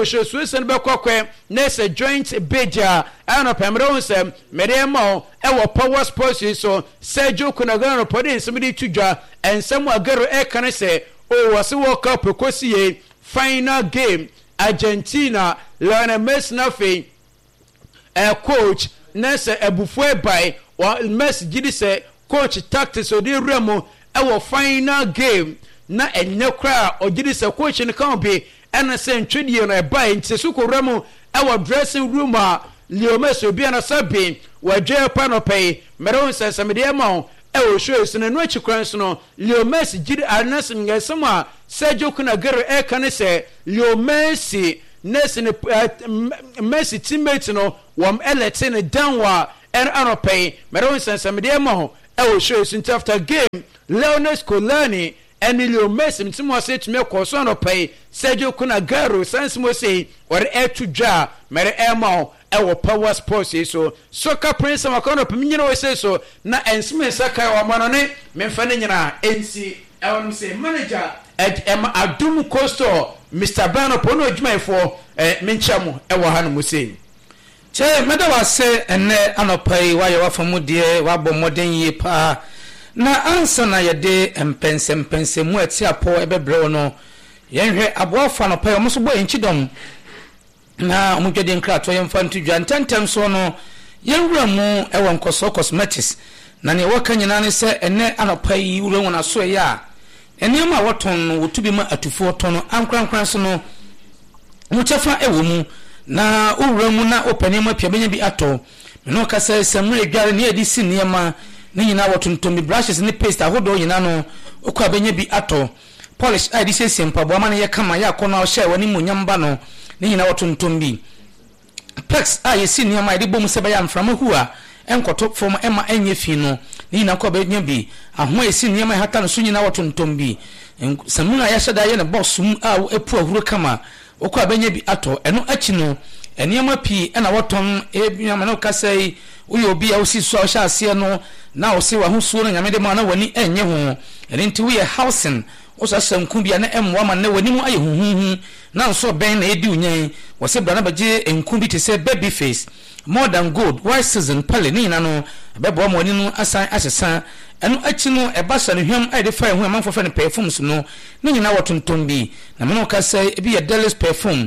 wo show susan be kokwe na se joint beja ano pemre won se meremo e wo power sports so Sergio Kunagano podi nsemi tudwa ensem agaro e kan se o wose World Cup kosie final game Argentina Lionel Messi na fe coach na se ebufu by Messi gidi se coach tactics odi remo e wo final game na enye kra ogidi se coach ne kan be ena se ntwedie no e by ntisu ko remo e wo dressing room a Leo Messi obi na sabe wa dwe panopay meron se samede ma e wo show se no achikran no Leo Messi gidi anas ngesem a Sergio Kunagero e kan se Leo Messi Messi teammate no wam elete ne danwa en anopay meron se samede ma e wo show se after game Leonel Scolani and Leo Messi ntimo se tme koso anopay Sergio Kunagero sense mo say or e tudwa mere e ma ewo power sports so soccer prince makono pemnyina we say so na ensme saka wa manone memfa ne nyina ensi ewon say manager Adum Costo Mr. Bano pono adwumaifo menchamu ewo ha no musei che medawa se enne anopai wa yewa famudie wa bɔ modern yi pa na ansa na yede empense mu ati apo ebebre no yenhwe aboafa no pa omuso bɔ enchidom na omudwede nkrato yemfa ntudwa ntentem so no yewura mu ewo nkoso cosmetics na ne waka nyina ne se enne anopa yi wura wona so ya ene ma woton no wotubi ma atufo ton ankrankran so no muchefa ewo mu na wura mu na opani ma pia benya bi ato me no kasa samre adware ne edi si niema ne nyina wotonton bi brushes ne paste ahodo nyina no okwa benya bi ato polish id se sempa bo ma ne ye kama ya kono a hye wani mu nyamba no ne nyina wotonton bi pex yesi niema ide bom se ba ya mframa huwa enkoto form ema enye fi no ne nyina ko ba nya bi aho yesi niema hata no so nyina wotonton bi samuna ya shada ye ne boss mu a epu ahuro kama okwa benya bi ato eno achi no eniema pi ena woton ebiama no kasai uyo obi a osi so a hya ase no na osi wa husuo no nyamede ma na wani enye ho ene nti we housing osa sanku bia na emwa ma na wani mu aye huhuhu na nso ben na edi unyan wose bra na baje enku bi te se baby face more than good white season pale ni na no bebo mo ni no asan asesa eno achi no ebasa no hwam aide fa hu amanfo fa ne perfumes no ni nyina wotonton bi na me no kasai bi ye Dallas perfume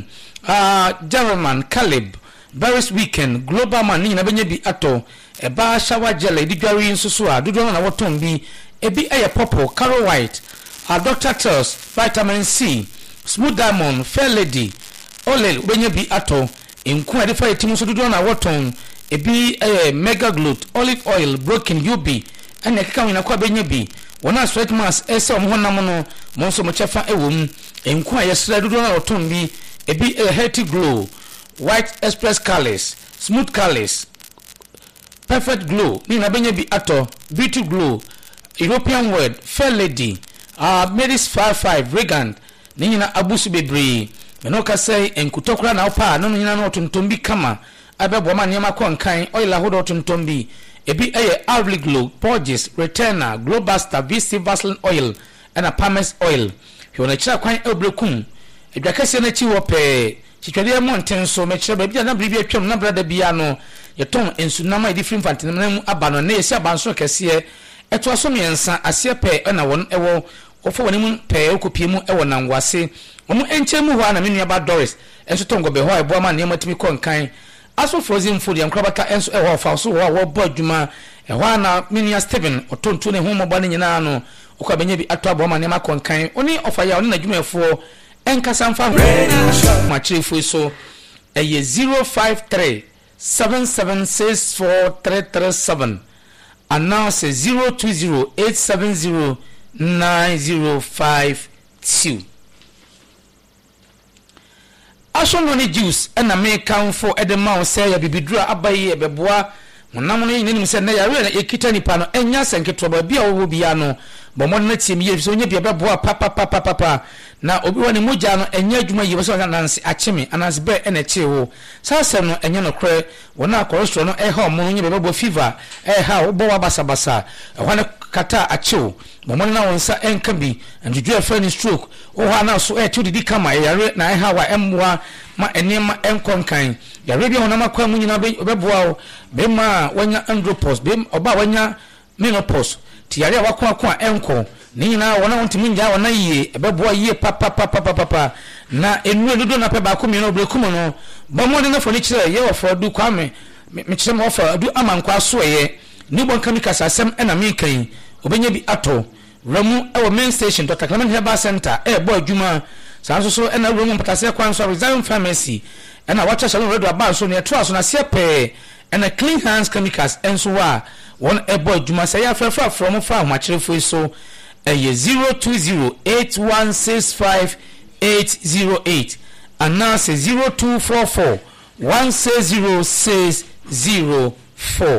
German Caleb Paris Weekend Global Man ni na benya bi ato eba shower gel edidwari nsusu a dodo na woton bi ebi eye purple Carol White Dr. Tels Vitamin C Smooth Diamond Fair Lady Olel benya bi ato enku ade fa etimu so dodo na woton ebi Mega Glut Olive Oil Broken UB ane keka wina kwa benya bi wona sweat mask ese omhonam no monso mo chefa ewom enku ayesra dodo na woton bi ebi Healthy Glow White Express Colors Smooth Colors Perfect Glow ni na benya bi ato Beauty Glow European World Fair Lady Medis 55 Regant ni nyina abusu bebre meno ka say enkutokura na opa no nyina no tontombi kama abebo ma nyama konkan oil ahodo tontombi ebi Alvli Glow Porges Returner Globasta VC Vaseline Oil and a Palmer's Oil hona chira kwan ebrekum edwakase na chi wo pe chitwade monten so me chira bia na bribi atwam na brada bia no yeton ensunama different fantin na mu abano na yesi abanso kese eto aso miensa ase pe na won ewo ofo woni mu pe okopie mu ewo na ngwase omu enche mu ho na me nua ba Doris enso tongo be ho ebo ma na matimi konkan aso frozen food yankrabata enso ewo fa so wo bo adwuma eho na me nua Steven otonto ne ho mobo ne nyina no okwa benya bi ato abo ma na konkan oni ofa ya oni na adwumafo enkasa mfa ma chirefo so eye 053 7764337 announce 0208709052 Ashononi juice na me kan for edema say ya bibidura abaye ebeboa monam no yin nim se na ya re na ekita nipa no enya senketo ba bia wo bia no bomon na tie mi so nya bia beboa papa na obi woni moja no enya adwuma yi so nanse acheme ananse be na chewo sasem no enya no kre wona cholesterol no ha mo nya bebo fever ha wo bo basabasa wana kata achewo bomon na wonsa enka bi andudua friend stroke o ha na so to didi kama yare na ha wa emwa ma enema enkonkan yare bi wona makwa mu nyina beboa o be ma wanya andropause be oba wanya menopause ti yare wakwa enko ni nyina wona wontimi nja wona yie ebeboa yie papa na enu dodo na pe ba ko mi no brekum no bomode na foni kire ye ofo du kwame me kire mo ofo du amankwa so ye ni bon kamikasa asem na me kan obenya bi ato ramu e wo main station Dr. Clement Herbal Center bo adwuma sanso so na ramu mpatase kwan so Zion Pharmacy na wacha salon redo aba so ne to aso na sepe na Clean Hands Chemicals enso wa won bo adwuma say ya fra from fa ho akirefo so 0208165808 and now say 0244160604.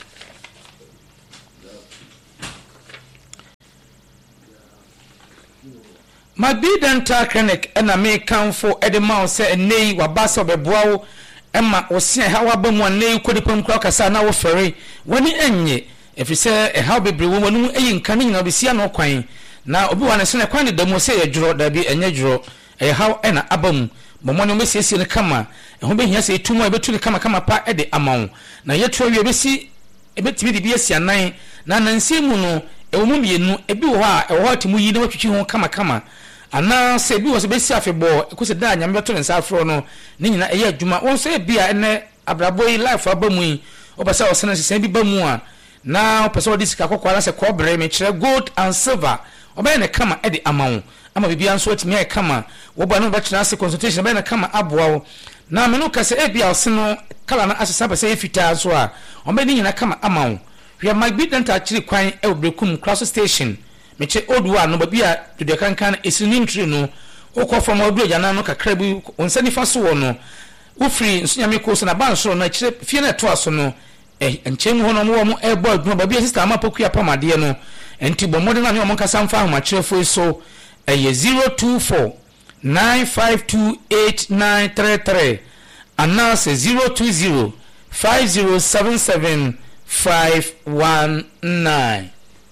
My be dental clinic and I may come for Edemau say a nay wabasa beboao Emma or see how I bum one nay could pump crocasa now ferry when he enye. If you say a how be woman who ain't coming, I'll be seeing no quine. Now, Obi-Wan is in a quine, the most say a draw, there be a nedro, a how and a album. But one of me says in the camera, and who be here say 2 more between the camera part at the amount. Now, yet, you will see a bit to be a sea 9, Nancy Muno, a woman be no, a biwa, a water you know what you won't come. And now, say, be was a bit safe boy, because a dime, I'm better than Safrono, Nina, a year, Juma, won't say beer and a braboy life for Bamui, or Passau Senate, say, be Bamua. Now, person this kakwa se kobre me kire gold and silver. Oba na kama e de amount. Ama bibia nso atimi e kama. Wo ba no ba kira se consultation ba na kama aboa. Na me no ka se e bia ose no kala na asesa ba se fita so a. Oba ni nyina kama amount. Hwe my bid dental kire kwan e obrekum cross station. Me che odua no ba bia to de kankan esinin tree no. Okọ from odu agana no kakra bi onsa nifa so wo no. Wo free nso nyame ko so na ban so na kire fie na to aso no. Enchem hono mo mo ebo adwuma ba bia sister amapokua pamade no enti bomode na ne mo kasa mfa ho akirefo so 024 9528933 and say 020 5077 519.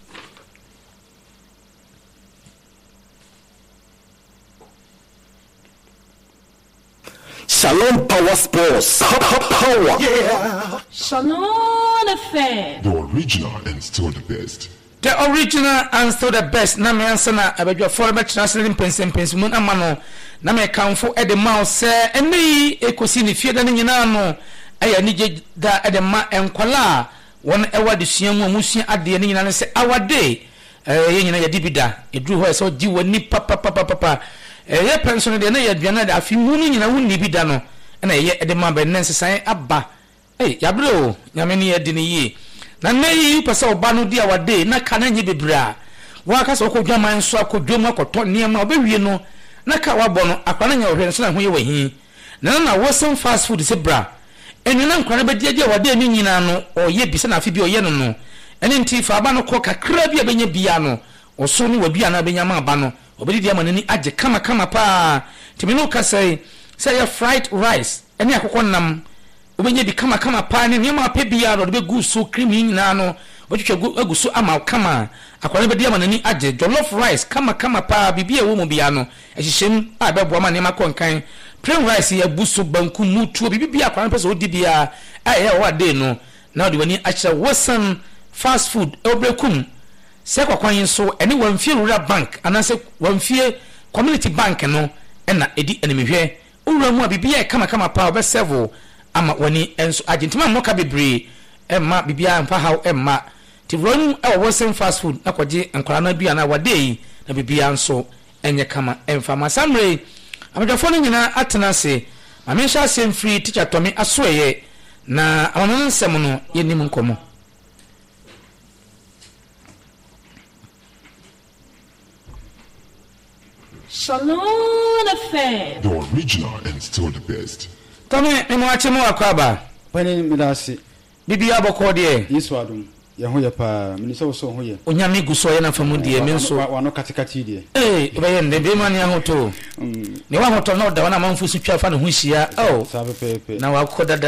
Shalom Power Sports. Power. Yeah. Shalom FM. The original and still the best. The original and still the best. Na me answer na abedwa for me translating pensen mun amano. Na me kanfo e de mouse say eni ekosi ni fie da ne nyina no. Aya ni je da e de ma enkwala won e wade suamu amusua ade ne nyina ne say awade ye nyina ye dibida eduru ho so di woni papa ye pension de na ye aduana da afi mu nyina wonni bida no na ye de ma be nense san aba yabre o nyame ne ye de ne yi na nayi pese oba no dia wade na kana nye bebra wa ka so ko dwaman so akodwom akoto niema obewie no na ka wabɔ no akwana nya ohwe so na ho ye wahi na wosem fast food se bra enu na nkwana be dia wade ni nyina no oye bi se na afi bi oye no no ene nti fa aba no ko kakra bi abenya bia no oso no wadua na abenya ma aba no obedi dia manani age kama pa timi no ka say ya fried rice ene akokɔ nam obenya bi kama pa ne nyama pa bia no be gu so cream nyina no otwetwa gu so ama kama akwana be dia manani age jollof rice kama pa bibia wo mu bia no ehyehyem a be boa ma ne makonkan plain rice ya buso banku mutuo bibia akwana pese odi bia a wade no na odi wani akyere wosan fast food obrekum se kwakwan so ene wamfie rural bank anase wamfie community bank no na edi enemehwe owura mu bibia kama pa obesevo ama wani enso agentima moka bebre emma bibia mpa haw emma ti wonu wosan fast food akwaje ankwara na bia na wade na bibia nso enye kama emfa masamre amedafo no nyina atena se amensha sem free teacher Tommy asoye na amanon nsem no yenim nkomo. Shalom FM. The original and still the best. Tommy, me mo ache mo akwaba. Pani midasi. Bibia boko de. Yesu adum. ya ho ya pa minisa so ho ya onyame gu so ye na famu die me nso wano katikati die be nde be mani ahoto ne wa hoto na da wana manfu su twa fa ne ho hia sabe pepe na wa ko da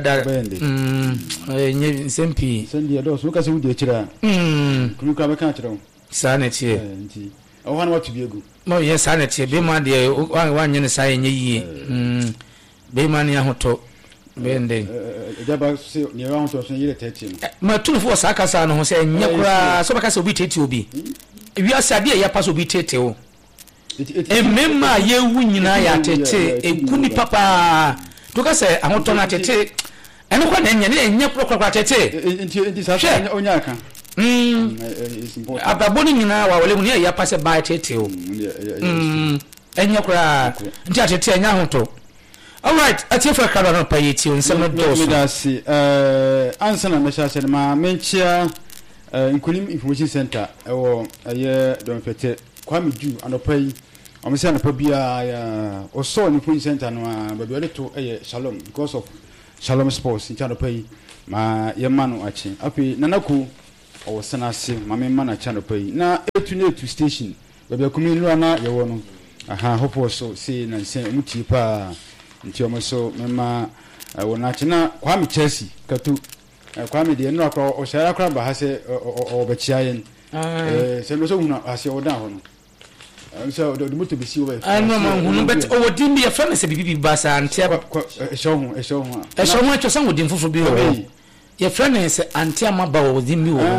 nye sempi sendi do so ka se wudi akira kunu ka be kan akira sa na tie nti o han watu biegu mo ye sa na tie be ma de wa nye ne sa ye nye yie be mani ahoto bende jaba se ni wa ho so yire tete ma tunfo saka sa no ho se nyakura so baka se obi tete obi wi asade ya pa so obi tete o emema ye wu nyina ya tete ekuni papa to ka se ahoto na tete eno kwa na nya prokra tete nti sa onya ka ababoni nyina wa wole mu ne ya pa se ba tete o enyakura nti atete enya ahoto. All right, atifa kara no pa yeti on some dos. Midasi answer na message ma menchia inkulim information center ewo aye don fete kwame ju anopai o me say anopa bia ya o so information center no ba bi ole to Shalom because of Shalom Sports in anopai ma ye ma no achi afi nanako o sana se ma me ma na cha anopai na etu station ba bi community na ye wo no aha hopo so say na say muti pa nti omo so mema wona china kwame Chelsea katu kwame de no akwa o shara kra ba ha se o bechia yen se no so huna ase o da ho no so do muto be si o be no man hunu bet o dimbi ya fana se bibi basa antia esho ho acho san wodin fufu bi o ya fana se antia maba o dimbi o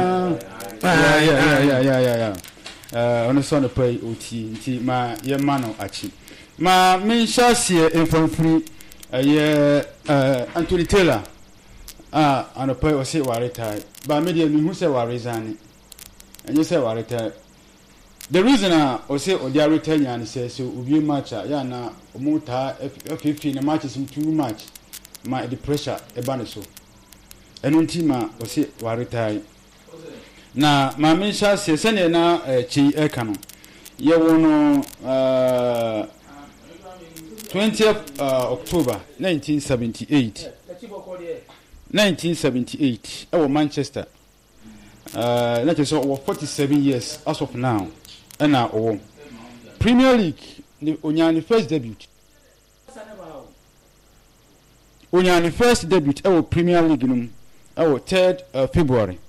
ya ono so no pay oti nti ma ye ma no achi ma min shasie infantry Anthony Taylor anopai o se wa retire ba media mi hu se wa resign enye se wa retire the reason o se o dia retire yan se so obi match ya na omuta FFP na matches too much ma the pressure e ba ne so enu ntima o se wa retire na ma min shasie se ne na chi e kanu ye wono 20th October 1978 our Manchester let us say 47 years as of now and our Premier League onyani first debut our Premier League our 3rd February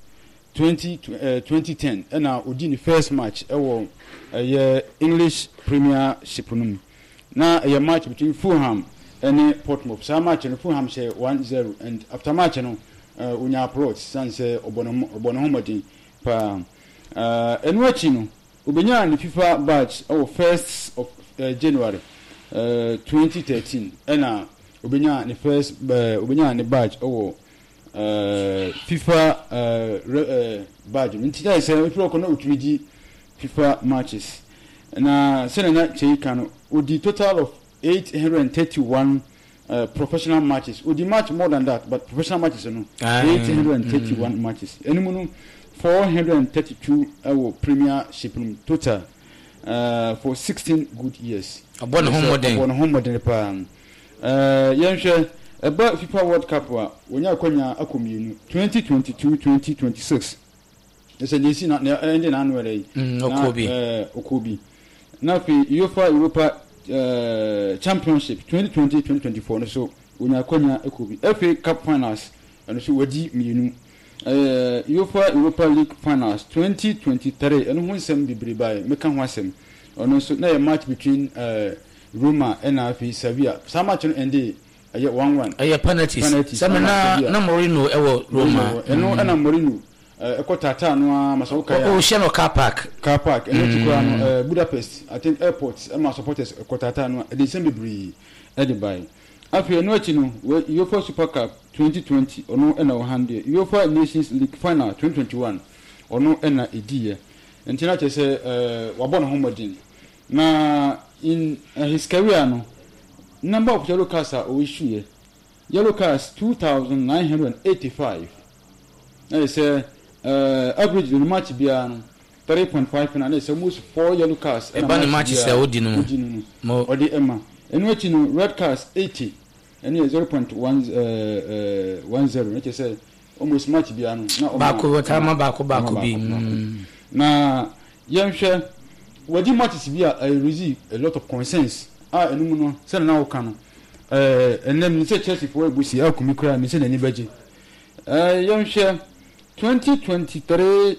2010 and our odini first match our English Premiership na a match between Fulham and Portsmouth. So match and Fulham say 1-0 and after match no unya approach sanse obonohomodi pa and watching ubenya ni FIFA badge our 1st of January 2013 and ubenya ni first ubenya ni badge our FIFA badge ntia say we pro kono utwiji FIFA matches na senana cheikano with the total of 831 professional matches. With the match more than that, but professional matches, 831 matches. Anymore, 432 Premiership total for 16 good years. Upon home modern. About FIFA World Cup, when you are 2022-2026. It's a DC not ending annually. Okobi. Now for UEFA Europa Championship 2020-2024 so unya konya ekobi FA Cup Finals and so wadi mienu UEFA Europa League Finals 2023 and won some bibribai meka ho asem ono so na a match between Roma and Sevilla some match ended 1-1 penalties some na Mourinho ewo Roma na Mourinho ekotata no masauka ya Oceano car park and Budapest I think airports my supporters ekotata no the same bibri Dubai after no chino UEFA Super Cup 2020 ono na ohande UEFA Nations League Final 2021 ono na edie ntina che say wabon homodin na in his career no number of yellow cards are issue yellow cards 2985 I say average the match biano 3.5 and it's almost 4 yellow cards and the match is odino or the Emma and which red cards 80 and 0.10 which is almost match bia no na baako tama baako bi na yɛnhwɛ wadi matches bi a receive a lot of concerns enum no sɛ na woka no ɛnam ni sɛ Chelsea for ebusi akumi kura ni sɛ nani bɛgye yɛnhwɛ 2023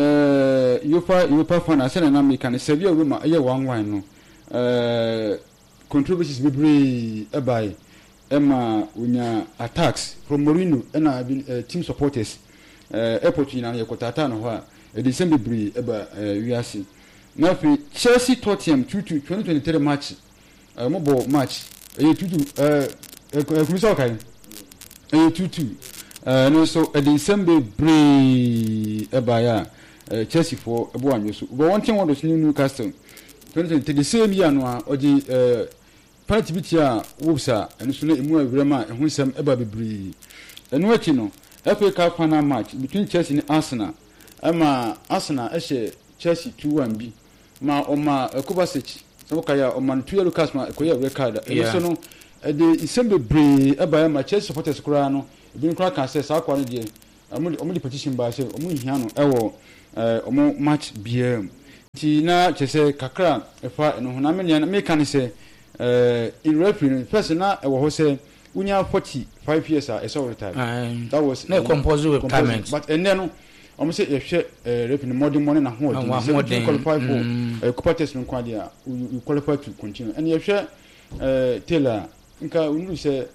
UEFA final sɛ na America ne Sevilla Roma ɛyɛ 1-1 no controversies bebree ɛbae ɛma unya attacks from Mourinho ɛna team supporters airport nyina yɛ kɔtata no hɔ a ɛde nsɛm bebree ɛba wiase na afei Chelsea Tottenham 2-2 2023 match mobile match ɛyɛ 2-2 kumisa ɔkae ɛyɛ 2-2 no so ɛde nsɛm bebree ɛbae a Chelsea for ɛbɔ anwɛ so but one thing one was Newcastle 2023 the same year no a ɔgye penalty bi tia Wolves a ɛno so na emu awuram a ɛho nsɛm ɛba bebree ɛno akyi no FA Cup final match between Chelsea and Arsenal ama Arsenal ɛhyɛ Chelsea 2-1 bi ma ɔma Kovacic sɛ wɔkaya ɔma no 2 yellow cards ma ɛkɔyɛ red card ɛno so no ɛde nsɛm bebree ɛba ma Chelsea supporters koraa no ebi no koraa ka sɛ saa akwa no deɛ ɔmo de petition ba sɛ ɔmo hia no ɛwɔ ɔmo match biara mu nti na kyerɛ sɛ kakra ɛfa ɛno ho na meka ne sɛ in referee first na ɛwɔ hɔ sɛ unya 45 years a ɛsɛ retire that was na compulsory retirement but ɛnɛ no ɔmo sɛ yɛhwɛ referee modern money na ho ɔdi qualify for Copa test no kwade a you qualify to continue and yɛhwɛ Taylor nka unu sɛ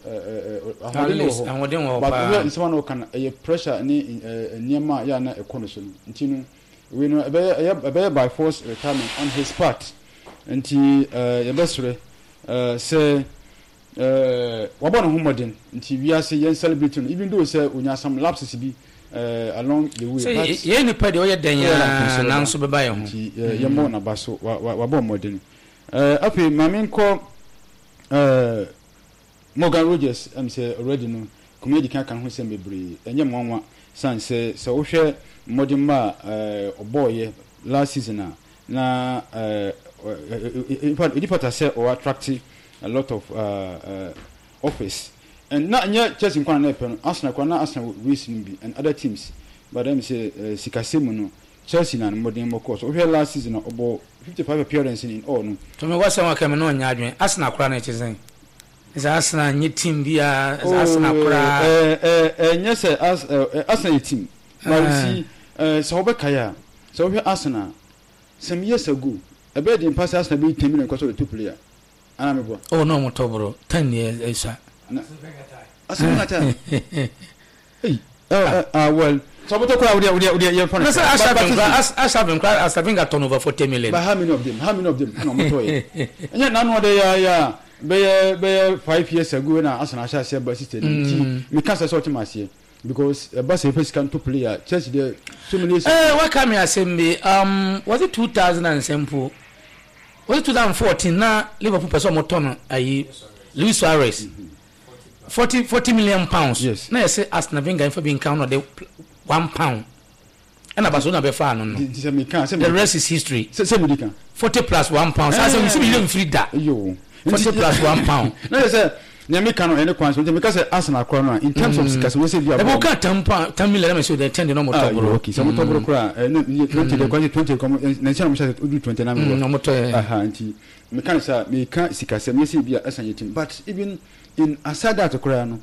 ahoden wɔ but we nsɛm na ɔka ɛyɛ pressure ne nneɛma ya na ɛkɔ no so no nti no we no ɛbɛyɛ by force retirement on his part nti yɛbɛsrɛ sɛ wabɔ no ho modern nti wiase yɛn celebrate no even though sɛ onya some lapses bi along the way but yɛn nipa deɛ ɔyɛ dan ya nanso bɛba yɛn ho nti yɛmmɔ na ba so wabɔ modern afei maame nkɔ Morgan Rogers say already no comedy kan ho sɛ bebree ɛnyɛ mwanwa san sɛ wohwɛ modern ma ɔbɔɔyɛ last season na in fact it put say or attract a lot of offers and na nya Chelsea kwan na pen Arsenal kwan na Arsenal racing bi and other teams but them say sikasemu no Chelsea na modern mo course we last season obo 55 appearance in all no to me wasa wa kam no nya adwen Arsenal kwan na chese is Arsenal nye team bia is Arsenal kwan nya say Arsenal team but see so obekaya so we Arsenal some years ago a bed in pass Arsenal be 10 million because of the two player anamebo oh no mo tobro 10 years esa Arsenal time hey well so what kwa we you fun Asabin got turnover for 10 million but how many of them no mo toy enya na no de ya be 5 years ago na Arsenal share by system me can say something masie because Barca first can to player Chelsea there so many what come here say me was it 2007 was it 2014 na Liverpool person mo turn ayi Luis Suarez 40 million pounds yes na say Arsenal Wenger for being count on the £1 and Barcelona be far no the rest is history say me can 40 plus £1 so we see million free that yo 40 plus £1 na say nyame kan any kwan so because Arsenal kro no in terms of because we say they go can 10 million me say they 10 no more tobro okay so tobro kra 20 the 20 come na say no say 20 na me no moto anti me kan say me kan sikase me say bia Arsenal team but even in aside that kra no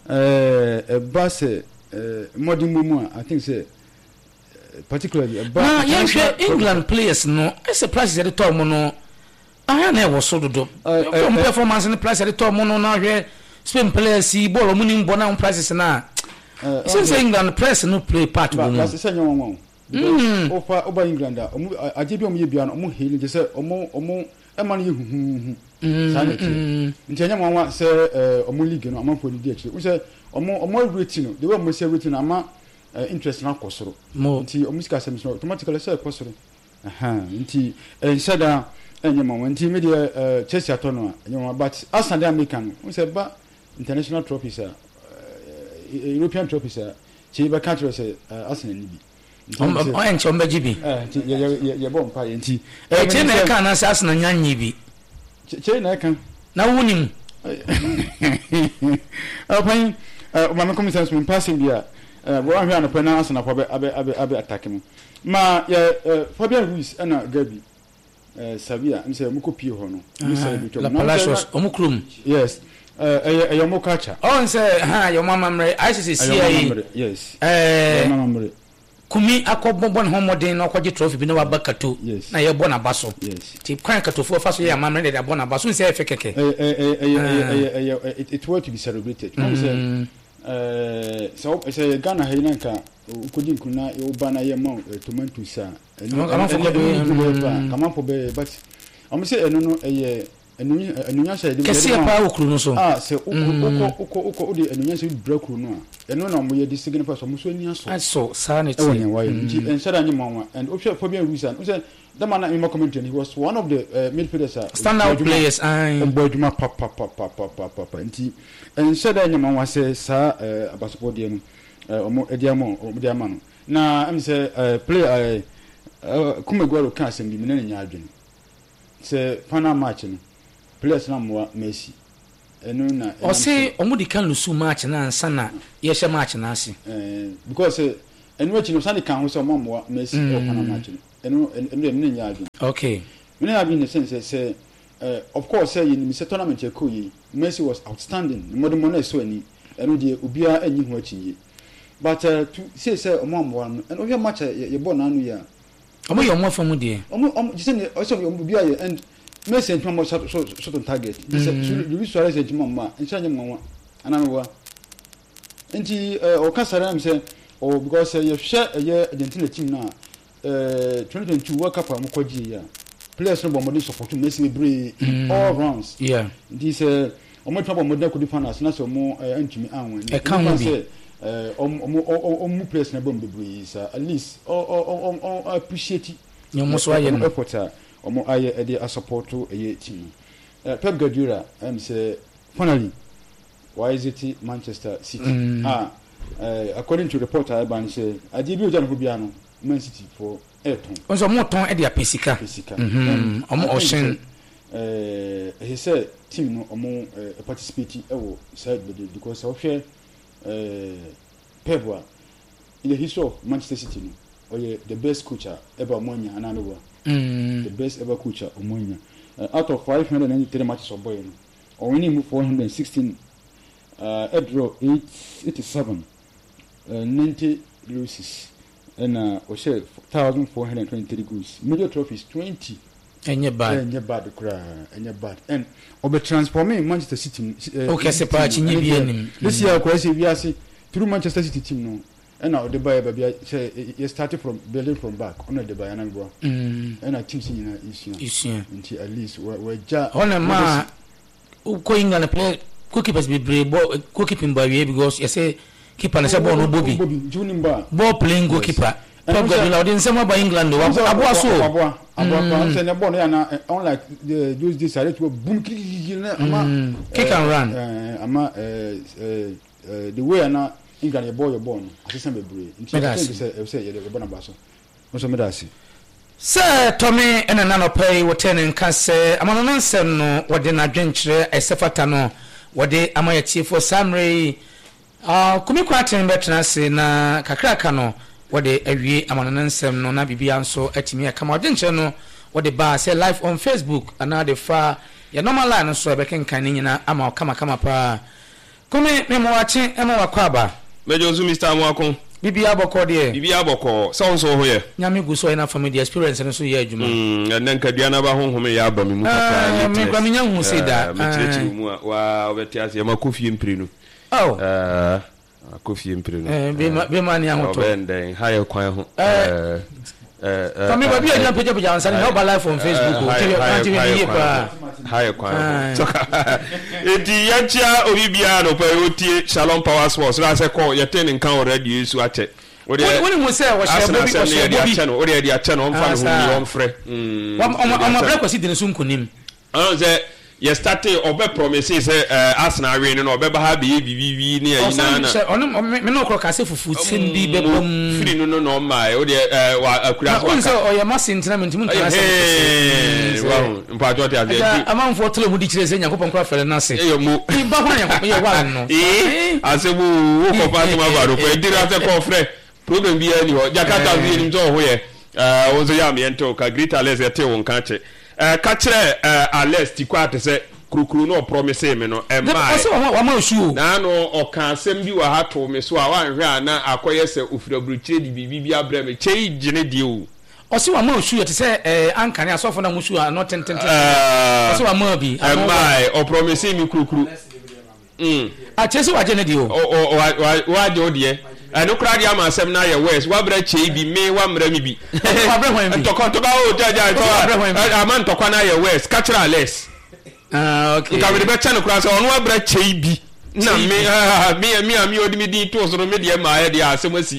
Barca modern mumu I think say particularly England players no it's a price at the top no I never so do performance in the price at the top no na hwe Spain players see ball money bona on prices na since England press no play part but that's say nyon won over England aje bi ye bia no mo healing je say omo e man ye hu sanity ntenya nwan say omo league no amafo di akire we say omo rate no the way mo say rate no ama interest na kosoro nti omo sika sem so automatically say kosoro nti insada enyema nti media Chelsea atono enyema but Arsenal American we say ba international trophies European trophies che ba country say Arsenal ni bi enche ombeji bi ye bom pa nti che na kan na Arsenal nyanyi bi che na kan na wunim open mama come sense me passing bia One here on the penance and abe attack him. Ma, Fabian Ruiz and Gabi. Sabia, I'm saying Mukopi Hono. La Palacios, Omukrum. Yes. A Yomokacha. Oh, say, ha, your mamma, I see, yes. Kumi akobon homodin no kwaje trophy bi no wabakato na ye bona baso ti kwan katofo fa so ye amamre de bona baso say fekeke it will to be celebrated so say Ghana Helanka ukodi kuna e oba na ye ma tomato sa come for be but am say eno no enunya say kesi pa okuru no so say uko odi enunya say brakuru no eno na mo ye di signify so mo so nia so sanity and said anyone and option for me reason say the man in my commentary he was one of the midfielders standout players and boy ma papa and said anyone was say sa abasopo de no omo ediamo no na am say play kumegwaro kan asem bi me na nya adwene say final match no players na mo Messi eno na o say omudi kan lusu match na ansa na ye hye match na ase because eno chi no sani kan ho so mo Messi o final match no eno me nya adwene okay me na adwene say of course say in the tournament e ko yi Messi was outstanding modern money so ani eno de obia anyi ho achi but to say omo no eno hwe match ye ball na anu ya omo yo mo famu de omo jise also omo bia ye and Messi and Thomas shot on target. This Luis Suarez and Mama and Shanya Mama and I know. And he or Casaram say, oh, because you share a year Argentina team now 2022 World Cup Mokoji. Players no more support to Messi bring all rounds. Yeah. This almost trouble modern could defend us, not so more entry. I can't say players never be at least or appreciate it. You must why you effort. Omo aye ede a support to a team. Pep Guardiola say finally why is it Manchester City? According to report I ban say I did be Jan Hubiano Man City for Ayrton. Onso mo ton e de pesika. Omo ocean he said team no omo participate e side because of share Pep in the history of Manchester City no or the best coach ever Monya anano the best ever coach Omonia. Out of 593 matches of boy, or winning 416, draw 87, 90 losses, and 1,423 goals. Major trophies 20. And you're bad. And you're bad, and you're bad. And over transforming Manchester City. Okay, separate this year, we are through Manchester City team no. And now the buyer baby say you started from building from back on the buyer and go and I think in issue until at least we're just on a ma going on a play goalkeepers be brave goalkeeping by because you say keeper and say ball no Bobby ball playing goalkeeper probably now in some by England abo say the ball na unlike the use this side to boom kick and run the way na England your boy asem bebre nti say you bona baso so me da si Sir Tommy and another pay what ten can say amano nsem no wode na dwenkyere esefata no wode amayati for samre kumi kwaten betena se na kakraka no wode awie amano nsem no na bibia nso atimi akama dwenkyere no wode ba say live on Facebook and the fa ya normal line so e bekenkan nyina ama kama pa kumi memo wache ema wakwaba Mejo zu Mr. Mwakon Bibi aboko de Bibi aboko sound so ho ye nyame gu so ina family experience no so ye adwuma enen kaduana ba honhom ya aba me mu kaka me kwa menya hu se da me tirechi mu wa obeti ase ma kofi empire no kofi empire no be ma ni ahoto benden haye kwan ho Kami babi ya page ansani no ba live on Facebook o TV ni pa haye kwan eti yachia obibia no pa otie Shalom Power Sports na se call ye ten nkan already yesu ache woni mo se wo share bobi ko so bobi o de dia che no mfa no hu on frɛ o ma break ko si de sunkunim se ye started obe promise say Arsenal win no obe ba ha be bibi ni ayina na ono me no kro kase fufu tim bi be bom free no mai o de wa akura so so o ye masintina mentum ntana se wow mpajo te azie amanfo tole mu di kire se Yakobon kra fere na se eyo mu ba kwa Yakobon ye wa no asebu wo ko pa ma baro ko edira se ko frɛ problem bi ani ho Jakarta bi ni nzo ho ye wonzo ya me ento ka greater less ye te won ka che ka kire Alex Tikwate se kurukuru no promise me no mai wa ma osu na no o ka asem bi wa ha to me so a wa hwe ana akoye se ofirabruchire di bibi abra me chei gine die o osi wa ma osu ye te se ankane asofo na musu a no tenten osi wa ma bi mai o promise mi kurukuru a chesi wa gene di o wa de o de no kra dia ma asem na ye west wa bra chei bi me wa mra mi bi wa bra hwan bi to ba o jaja to aman to kwa na ye west catch less okay ka we be chane kra so ono wa bra chei bi na me odi mi di to so no me de ma ye de asem asi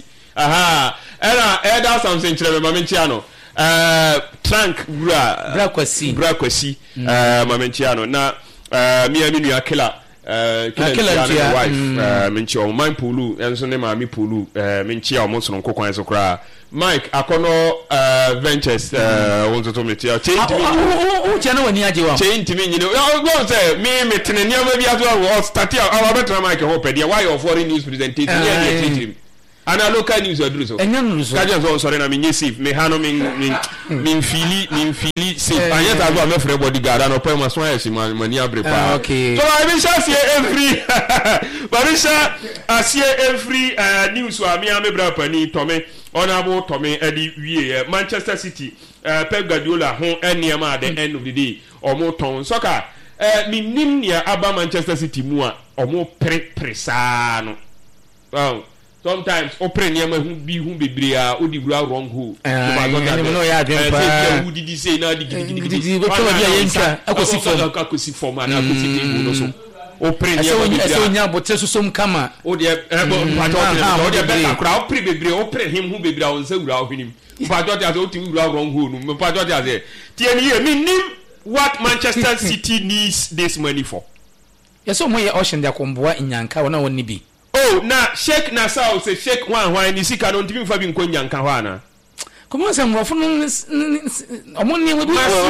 era elder something chere me menchia no trunk bra kwasi menchia no na me aminu akela killer wife menchi o man pulu enso ne maami pulu menchi o mo so nko kwan so kra Mike akono ventures wonzo to metia change me o chena wani aje wa change me nyine go say me tenenia ma bi aso o start our better Mike ho pedia why of foreign news presentation here dey treat ana local news aduru so kaje so sorry na me safe me hano me fili safe anya ta go me free bodyguard na po ma so ayeshi mani abrepa okay so I be share every barisha asie every news wa me amebra pani tome honorable tome edi wie Manchester City Pep Guardiola ho eniema at the end of the day omo ton soccer mi nim nia aba Manchester City mu a omo presa no wow sometimes open niam hu bebria odi bra wrong hole no ya dem pa who did say na digidi be to dia yenka akosi form na akosi table no so open niam so nya bote so som kama o de o de better kra open bebria open him hu bebria on say wura ohnim pajo dia say o ti wura wrong hole no pajo dia say tie ni me nim what Manchester City needs this money for yeso mo ye ocean dia komboa inyanka wona woni bi oh na Sheikh Nasau say Sheikh wan ni sika no ntimi fa bi nko nyanka ho ana como se mo funu omoni we bi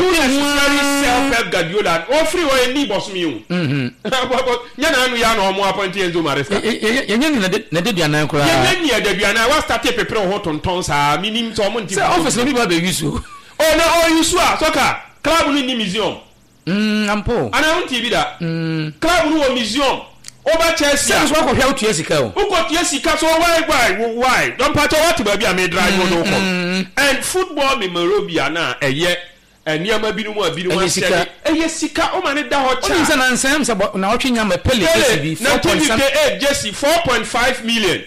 Pep Guardiola o free o ni boss mi o nya na anu ya na omo appoint Enzo Maresca ye nya ni na de duana kura ye nya de duana wa start pepere ho tonton sa minim so omo ntimi office no bi ba be use oh no oh use a soccer club ni museum ampo ana unti bi da club no museum over Chelsea so ko hwa otua sika o uko tua sika so why don't part what ba bia me drive no come and football memorabilia na eye eniama binu asere eye sika o ma ne da ho cha o nse na nsem se na otwe nya ma pele kesi bi 4.8 Jesse $4.5 million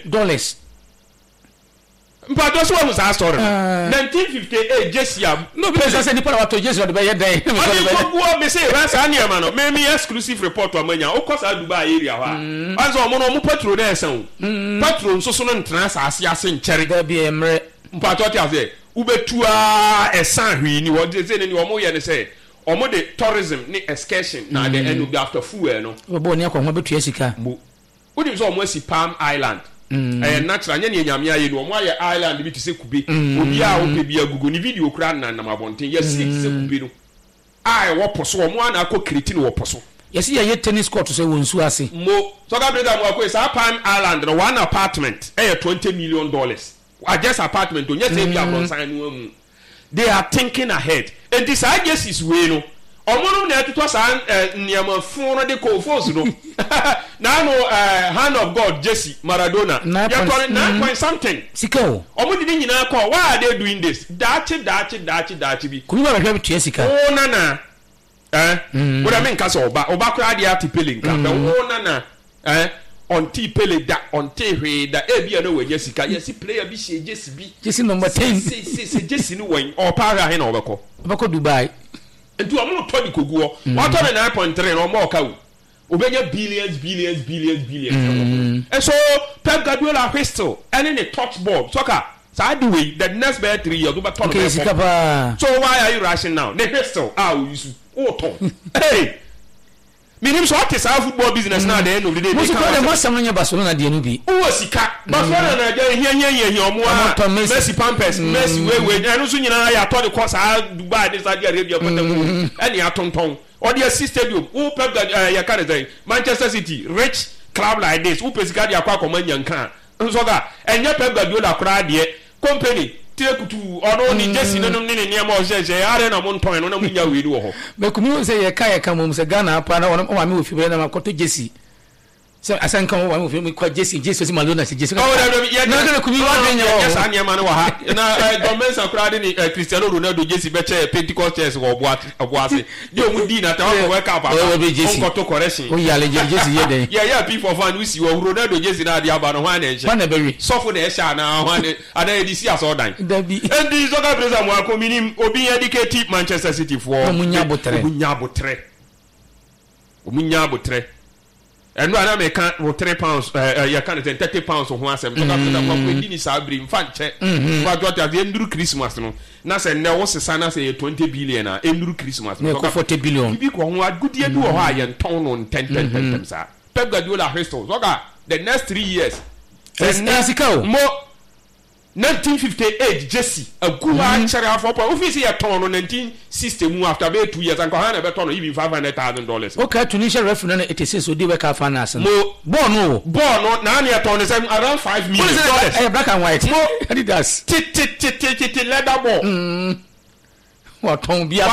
mpato so was our story 1958 Jesse no be say ni para wato Jesse do be yeden go me say ransa aniama no me exclusive report o manya o kosa Dubai area ho anzo omo no mo patrol na esan patrol nso so no ntena ase nkere da bi emre mpato ti ase ubetua esan hwi ni wo de say ni omo ye ne say omo de tourism ni excursion na the end of after fuel no bo ni akwa betua sika udi so omo si Palm Island natural nya ne nyame aye no omo aye island bi te se kube obi a wo pe bi agugo ni video kura na mabonten yes se kube no ai wo poso omo ana akọ kreti no wo poso yes ye tennis court so wonsu ase mo so ga brother mo akọ sa Palm Island no one apartment $20 million a just apartment o nya se bi abronsan no amu they are thinking ahead and this I guess is way no omo na etuto sa niam fun no de ko force no na no hand of God Jesse Maradona you call it 9 point something sika o omo di nyina call why are they doing this dachi bi kuma ba hwe tua sika o nana wo da men ka so oba kra dia tipele nka o nana on tipele da on tehwe da e bia no wanya sika yes player bi she Jesse number 10 se Jesse no wan o para he na obeko Dubai nti omo to di koguo o to na 9.3 no mo ka wo obenya billions and so Pep Guardiola whistle and in a touch ball soccer so I do the next 3 years do turn okay, so why are you rushing now the whistle you use oh ton hey minim so what is our football business now the end of the day. Most of them must have Barcelona DNB. Who sika Barcelona na here omo Messi Pampers Messi we enu so nyina ya to the course Dubai this Saudi Arabia potem any atonton or the stadium who Pep ya can say Manchester City rich club like this who pesika dia kwa komanyanka nso ga enye Pep Guardiola kra de company kutu ono ni Jesse no ne niam o se are na mo nton no na munya we wo ho be kunu se ye ka mum se Ghana apa na o ma me ofi be na makoto Jesse so asanka o ma me ofi me kwa Jesse si Malona se Jesse na kunu wa de nya yes anya ma no wa ha na Gomez akura de ni Cristiano Ronaldo Jesse be che Pentecost church wo oboase de o mu di na ta o wake up on to correction o ya le Jesse ye den yeah p for fun we see Ronaldo Jesse na de aba no hwan na na be so for na e sha na hwan ana e di si aso dan Dabi. And this other president mo akominim obi educate Manchester City for omunya botre. And na me kan wo 3 pounds you can 30 pounds ho asem so that mo ko di ni sabri mfa nche wa do ta de nduru Christmas no na se ne wo sesa na se 20 billion na nduru Christmas no 40 billion bi ko ho agudie bi wo ho aye nton no 10 sa Pep Guardiola Crystal so ga the next 3 years mo 1958 Jesse Aguma Chara for office ya ton no 1960 mu after be 2 years and Kohana be ton even $500,000. Okay, Tunisia referee na 86 so dey work finance. Mo born no na na ton around $5 million. Black and white. Mo Adidas. Leather ball. What ton bia